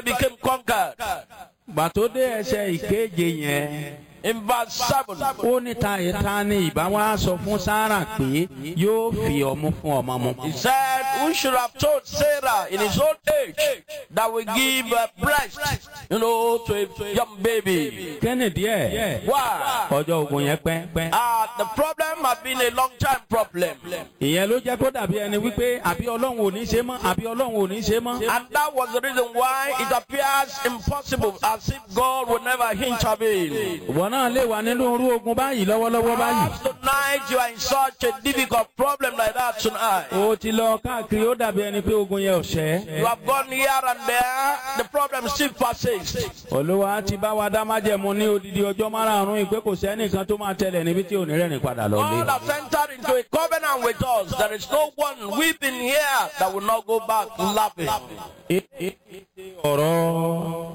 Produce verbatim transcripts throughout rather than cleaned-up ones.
eventually became conquered. Gbàtó dé ẹsẹ̀ ìkeje yẹn. In verse seven, Ó ní ta ìta ni ìbá wa sọ fún Sárà pé yóò fi ọmú fún ọmọ mu. he said, who should have told Sarah in his old age that we give a breast, you know, to a young baby? Kennedy ẹ̀. Why? Ọjọ́ ogun yẹn pẹ́ pẹ́. Uh, the problem had been a long time problem. Ìyẹn ló jẹ́ kó dàbí ẹni wípé àbí Ọlọ́run ò ní ṣe mọ́ àbí Ọlọ́run ò ní ṣe mọ́. And that was the reason why it appears impossible, as if God would never intervene. Ìwọ náà lè wà nínú irú ogun báyìí lọ́wọ́lọ́wọ́ báyìí. Perhaps tonight you are in such a difficult problem like that tonight. O ti lọ káàkiri ó dàbí ẹni pé ogun yẹn ò ṣẹ́. You have gone here and there, the problem still persists. Olúwa ti bá wa dá májẹ̀mú ní odidi ọjọ́ márààrún ìpè kò sẹ́nìkan tó máa tẹ̀lé níbi tí ò ní rẹ́rìn padà lọ lé. God has entered into a covenant with us. There is no one weeping here that will not go back laughing. Ọ̀rọ̀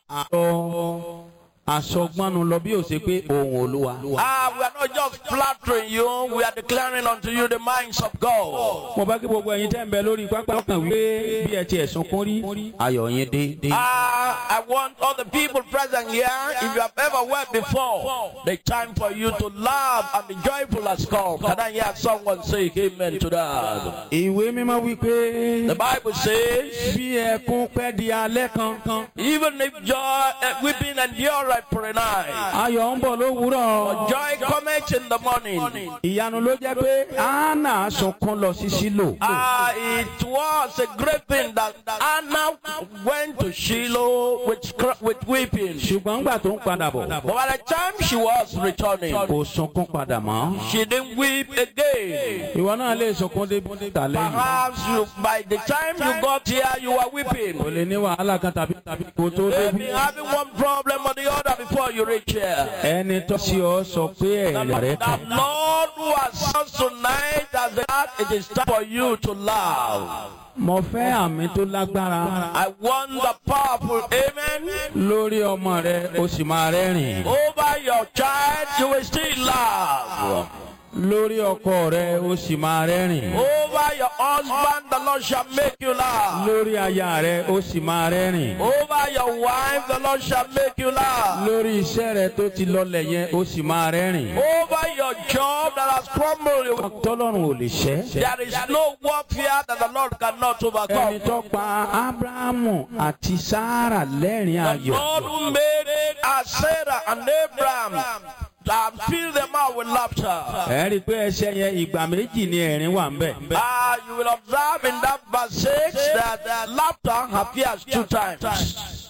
àárọ̀ àsọgbọ́nù lọ bí ó ṣe pé ohùn Olúwa. Ah, we are not just flattering you, we are declaring unto you the minds of God. Mo bá kí gbogbo ẹ̀yin tẹ́ ń bẹ lórí pápá ọkàn wípé bí ẹ ti ẹ̀sùn kún rí ayọ̀ yín dé. Ah, I want all the people present here, if you have ever wept before, the time for you to laugh and be joyful has come. Can I hear someone say amen to that? Ìwé mímọ́ wípé The Bible says, bí ẹkún pẹ́ di alẹ́ kankan. even if joy, uh, weeping endure for a night, Ayọ̀ ń bọ̀ lówùúrọ̀. joy cometh in the morning. Ìyanu ló jẹ́ pé Hánà sunkún lọ sí Ṣílò. Ah, it was a great thing that Anna went to Shiloh with, with weeping. Ṣùgbọ́n ńgbà tó ń padà bọ̀, But by the time she was returning, kò sunkún padà mọ́. she didn't weep again. Ìwọ náà lè sunkún dé tà lẹ́yìn. Perhaps you, by the time you got here, you were weeping. Kò lè ní wàhálà kan tàbí tàbí kò tó dé. Maybe having one problem or the other before you reach here. Ẹni tó sí ọ sọ pé ẹ̀yà rẹ̀ The kàn. Lord who has us tonight has that it is time for you to laugh. Mo fẹ́ àmì tó lágbára. I want the powerful amen. Lórí ọmọ rẹ, o sì máa rẹ́rìn. Over your child, you will still laugh. Lórí ọkọ rẹ, o sì máa rẹ́rìn. Over your husband, the Lord shall make you laugh. Lórí aya rẹ, o sì máa rẹ́rìn. Over your wife, the Lord shall make you laugh. Lórí iṣẹ́ rẹ tó ti lọlẹ̀ yẹn, o sì máa rẹ́rìn. Over your job that has crumbled, you will- Tọ́lọ́run ò lè ṣẹ́. there is no warfare that the Lord cannot Ẹni overcome. tó pa Ábúráhámù àti Sárà lẹ́rìn The ayọ̀. Lord who made as Sarah and Abraham and filled them out with laughter. Ẹ rí i pé ẹsẹ̀ yẹn ìgbà méjì ni ẹ̀rín wà ń bẹ̀. Ah, you will observe in that verse six that uh, laughter appears two times.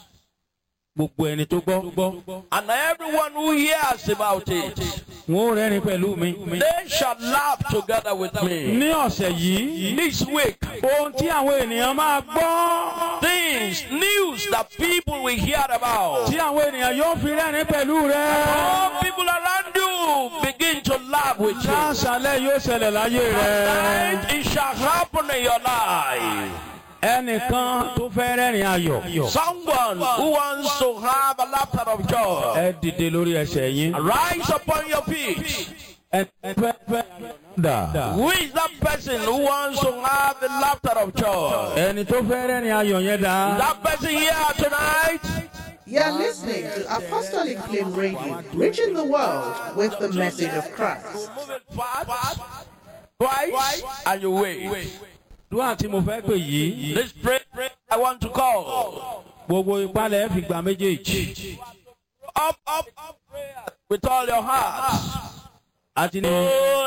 Gbogbo ẹni tó gbọ́. And everyone who hears about it, Wọ́n ó rẹ́rìn pẹ̀lú mi. they shall laugh together with me. Ní ọ̀sẹ̀ yìí, This week, ohun tí àwọn ènìyàn máa gbọ́. things, news that people will hear about. Tí àwọn ènìyàn yóò fi rẹ́rìn pẹ̀lú rẹ. All people around you begin to laugh with you. Láṣálẹ̀ yóò ṣẹlẹ̀ láyé rẹ. And it shall happen in your life. Ẹnìkan tó fẹ́ rẹ́rìn ayọ̀. Someone who wants to have a laughter of joy, Ẹ dìde lórí ẹsẹ̀ yín. rise upon your feet. Ẹ fẹ́ fẹ́ dà. Who is that person who wants to have the laughter of joy? Ẹni tó fẹ́ rẹ́rìn ayọ̀ yẹn dà. That person here tonight, You are listening to Apostolic Flame Radio, reaching the world with the message of Christ. move it fast, twice, and you wait. Dúwà tí mo fẹ́ pè yìí. This prayer I want to call. Gbogbo ìpalẹ̀ fi gbà méjèèjì. Up, up, up, prayer with all your heart. Àti ní. Oh,